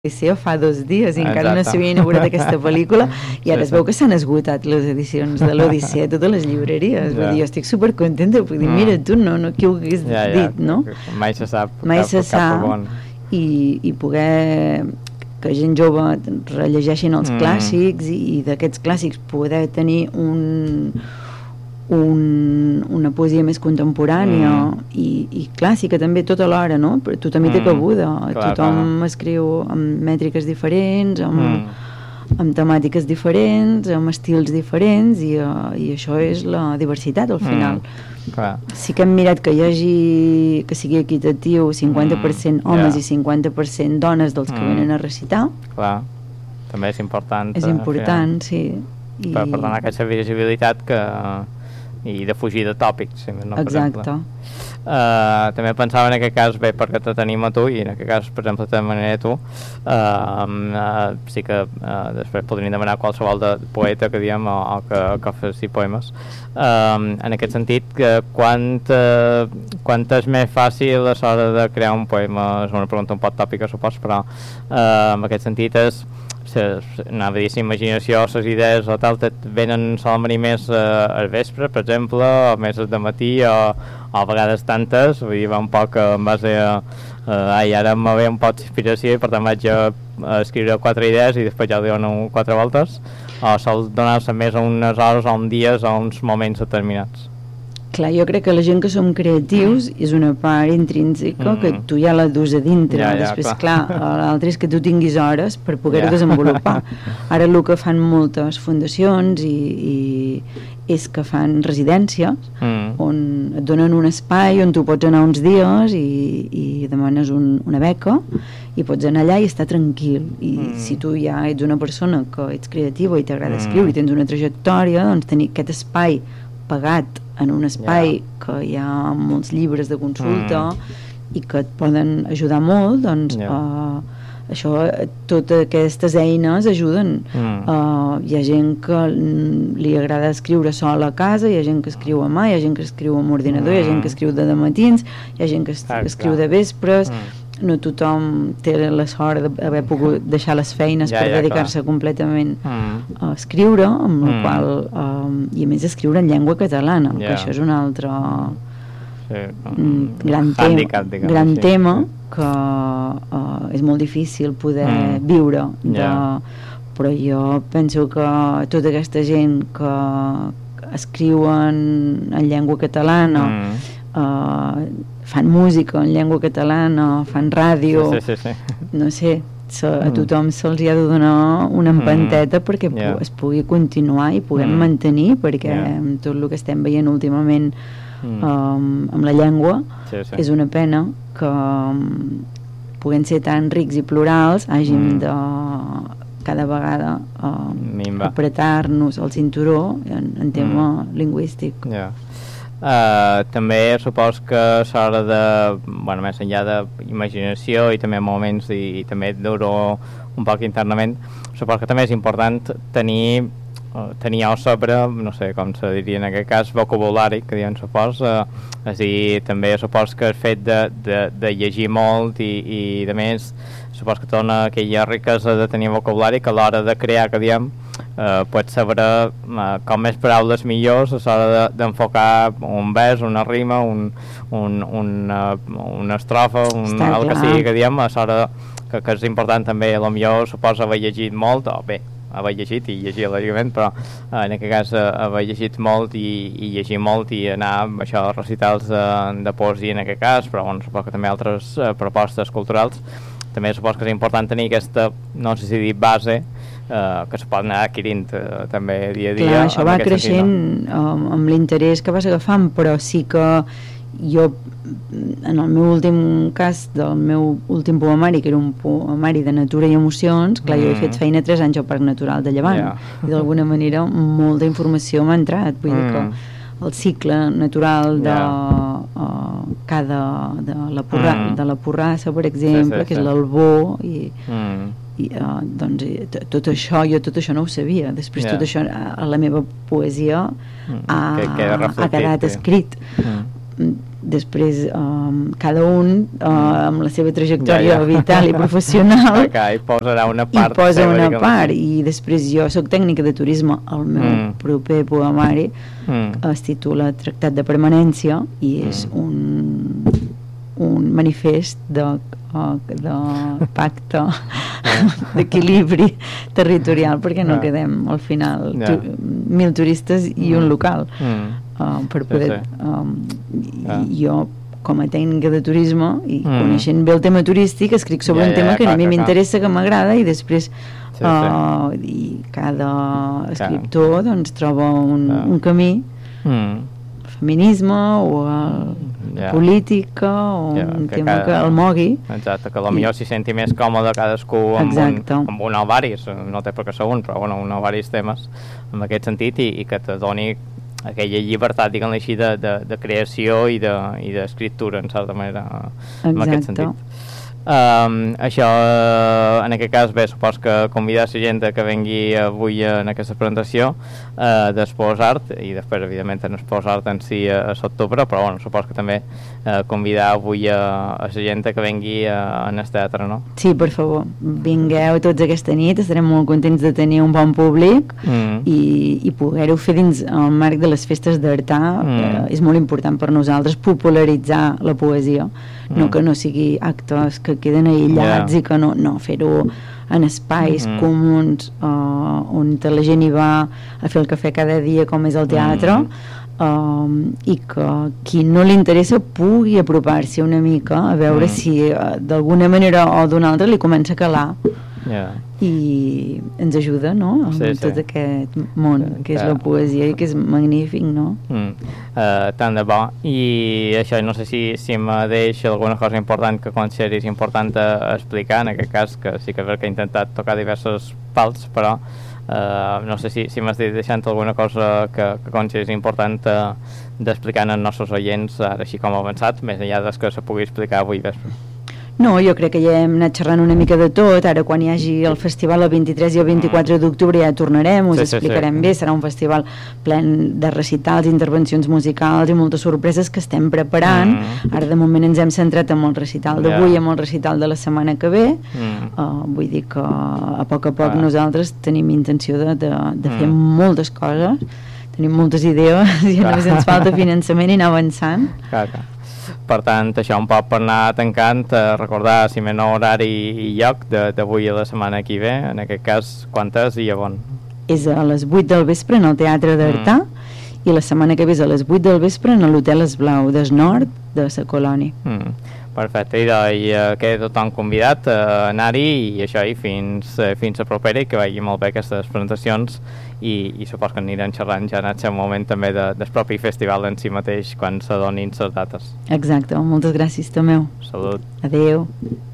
l'Odissea fa 2 dies i encara no s'havia inaugurat aquesta pel·lícula i ara es veu que s'han esgotat les edicions de l'Odissea a totes les llibreries. Vull dir, jo estic supercontenta, puc dir, mira tu, no qui ho hagués dit, no? Mai se sap cap on. I poder que gent jove rellegeixin els clàssics i d'aquests clàssics poder tenir una poesia més contemporània i clàssica també tot alhora, no? Però tothom hi té cabuda, tothom escriu amb mètriques diferents, amb temàtiques diferents, amb estils diferents i això és la diversitat al final. Sí que hem mirat que sigui equitatiu, 50% homes i 50% dones dels que venen a recitar. Clar, també és important. És important, sí. Per donar aquesta visibilitat i de fugir de tòpics, no? Exacte. També pensava en aquest cas, bé, perquè te tenim a tu i en aquest cas, per exemple, te demanaré a tu, sí que després podríem demanar qualsevol de poeta que diem o que faci poemes. En aquest sentit, quant és més fàcil a l'hora de crear un poema? És una pregunta un poc tòpica, supos, però en aquest sentit és anava a dir, l'imaginació, les idees o tal, venen solament més al vespre, per exemple, o més al matí, o a vegades tantes, vull dir, va un poc en base a ara em ve un poc d'inspiració i per tant vaig a escriure 4 idees i després ja ho dono 4 voltes, o sol donar-se més a unes hores o uns dies o uns moments determinats? Clar, jo crec que la gent que som creatius és una part intrínseca que tu ja la dus a dintre. Després, clar, l'altre és que tu tinguis hores per poder-ho desenvolupar. Ara el que fan moltes fundacions és que fan residències on et donen un espai on tu pots anar uns dies i demanes una beca i pots anar allà i estar tranquil. I si tu ja ets una persona que ets creativa i t'agrada escriure i tens una trajectòria, doncs tenir aquest espai pagat en un espai que hi ha molts llibres de consulta i que et poden ajudar molt, doncs això, totes aquestes eines ajuden. Hi ha gent que li agrada escriure sola a casa, hi ha gent que escriu a mà, hi ha gent que escriu amb ordinador, hi ha gent que escriu de dematins, hi ha gent que escriu de vespres. No tothom té la sort d'haver pogut deixar les feines per dedicar-se completament a escriure, amb la qual i a més escriure en llengua catalana, que això és un altre gran tema que és molt difícil poder viure però jo penso que tota aquesta gent que escriuen en llengua catalana fan música en llengua catalana, fan ràdio, no sé, a tothom se'ls ha de donar una empenteta perquè es pugui continuar i puguem mantenir, perquè amb tot el que estem veient últimament amb la llengua és una pena que puguem ser tan rics i plurals hàgim de cada vegada apretar-nos el cinturó en tema lingüístic. També supos que a l'hora de, bueno, més enllà d'imaginació i també moments i també dur-ho un poc internament, supos que també és important tenir sobre, no sé com se diria en aquest cas, vocabulari, que diem supos, és a dir, també supos que el fet de llegir molt i de més, supos que dona aquella riquesa de tenir vocabulari que a l'hora de crear, que diem, pots saber com més paraules millors a l'hora d'enfocar un vers, una rima, una estrofa, el que sigui, que diem, a l'hora que és important també, potser suposa haver llegit molt, o bé, haver llegit i llegir lògicament, però en aquest cas haver llegit molt i llegir molt i anar a recitals de poesia en aquest cas, però bueno, suposo que també altres propostes culturals. També suposo que és important tenir aquesta, no sé si dir base, que es pot anar adquirint també dia a dia. Clar, això va creixent amb l'interès que vas agafant, però sí que jo, en el meu últim cas del meu últim poemari, que era un poemari de natura i emocions, clar, jo he fet feina 3 anys al Parc Natural de Llevant, i d'alguna manera molta informació m'ha entrat, vull dir que el cicle natural de la porrassa, per exemple, que és l'albó i doncs tot això no ho sabia, després tot això a la meva poesia ha quedat escrit. després cada un amb la seva trajectòria vital i professional i posarà una part posa una part, i després jo soc tècnica de turisme, el meu proper poemari es titula Tractat de Permanència i és un manifest de pacte d'equilibri territorial, perquè no quedem al final 1.000 turistes i un local per poder jo com a tècnica de turisme i coneixent bé el tema turístic escric sobre un tema que a mi m'interessa, que m'agrada, i després i cada escriptor doncs troba un camí, feminisme o política o un tema que el mogui. Exacte, que potser s'hi senti més còmode cadascú amb un o varis, no té per què ser un, però un o varis temes en aquest sentit, i que te doni aquella llibertat, diguem-ne així, de creació i d'escriptura, en certa manera, en aquest sentit. Això, en aquest cas, bé, supos que convidar la gent que vengui avui en aquesta presentació d'Expos Art, i després, evidentment, en Expos Art en si a l'octubre, però bueno, supos que també convidar avui a la gent que vengui en el teatre, no? Sí, per favor, vingueu tots aquesta nit, estarem molt contents de tenir un bon públic i poder-ho fer dins el marc de les festes d'Artà. És molt important per nosaltres popularitzar la poesia, no que no sigui actes que queden aïllats i que no, fer-ho en espais comuns on la gent hi va a fer el cafè cada dia, com és el teatre, i que qui no li interessa pugui apropar-s'hi una mica a veure si d'alguna manera o d'una altra li comença a calar i ens ajuda, no?, amb tot aquest món que és la poesia i que és magnífic, no? Tant de bo. I això, no sé si me deixa alguna cosa important que consideris important explicar, en aquest cas, que sí que és veritat que he intentat tocar diversos pals, però no sé si m'estic deixant alguna cosa que consideris important d'explicar als nostres oients, ara així com avançat, més enllà des que se pugui explicar avui vespre. No, jo crec que ja hem anat xerrant una mica de tot. Ara, quan hi hagi el festival el 23 i el 24 d'octubre ja tornarem, us explicarem bé. Serà un festival plen de recitals, intervencions musicals i moltes sorpreses que estem preparant. Ara, de moment, ens hem centrat en el recital d'avui, en el recital de la setmana que ve. Vull dir que a poc nosaltres tenim intenció de fer moltes coses, tenim moltes idees i només ens falta finançament i anar avançant. Per tant, això un poc per anar tancant, recordar si més no horari i lloc d'avui a la setmana que ve, en aquest cas, quan és i a on? És a les 8 del vespre en el Teatre d'Artà i la setmana que ve és a les 8 del vespre en l'Hotel Esblau del Nord de la Colònia. Perfecte, i queda tothom convidat a anar-hi i això, i fins a propera, i que vagi molt bé aquestes presentacions, i supos que anirem xerrant ja en aquest moment també del propi festival en si mateix quan s'adonin les dates. Exacte, moltes gràcies, Tomeu. Salut. Adeu.